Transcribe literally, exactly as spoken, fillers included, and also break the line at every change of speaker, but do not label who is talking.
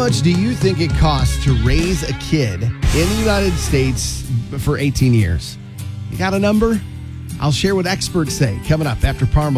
much do you think it costs to raise a kid in the United States for eighteen years? You got a number? I'll share what experts say coming up after Parma.